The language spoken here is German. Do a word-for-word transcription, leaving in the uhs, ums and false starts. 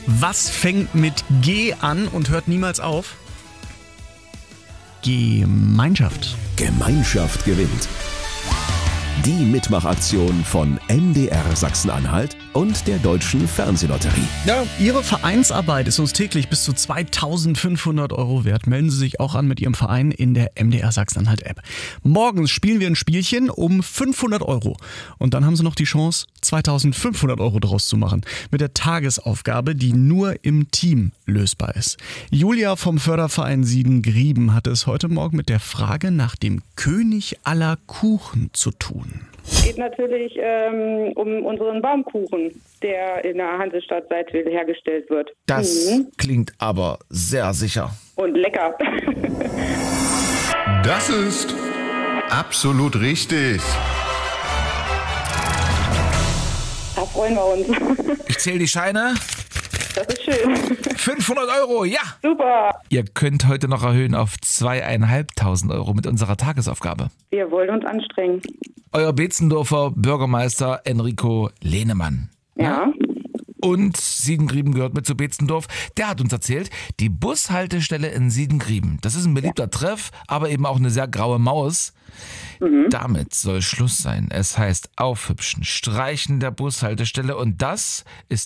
Was fängt mit G an und hört niemals auf? Gemeinschaft. Gemeinschaft gewinnt. Die Mitmachaktion von M D R Sachsen-Anhalt und der Deutschen Fernsehlotterie. Ja, Ihre Vereinsarbeit ist uns täglich bis zu zweitausendfünfhundert Euro wert. Melden Sie sich auch an mit Ihrem Verein in der M D R Sachsen-Anhalt-App. Morgens spielen wir ein Spielchen um fünfhundert Euro. Und dann haben Sie noch die Chance, zweitausendfünfhundert Euro draus zu machen. Mit der Tagesaufgabe, die nur im Team lösbar ist. Julia vom Förderverein Sieden-Grieben hatte es heute Morgen mit der Frage nach dem König aller Kuchen zu tun. Es geht natürlich ähm, um unseren Baumkuchen, der in der Hansestadt Seidwil hergestellt wird. Das Mhm. klingt aber sehr sicher. Und lecker. Das ist absolut richtig. Da freuen wir uns. Ich zähle die Scheine. Das ist schön. fünfhundert Euro, ja! Super. Ihr könnt heute noch erhöhen auf zweitausendfünfhundert Euro mit unserer Tagesaufgabe. Wir wollen uns anstrengen. Euer Beetzendorfer Bürgermeister Enrico Lehnemann. Ja. Und Siedengrieben gehört mit zu Beetzendorf. Der hat uns erzählt, die Bushaltestelle in Siedengrieben, das ist ein beliebter Treff, aber eben auch eine sehr graue Maus. Mhm. Damit soll Schluss sein. Es heißt aufhübschen, streichen der Bushaltestelle und das ist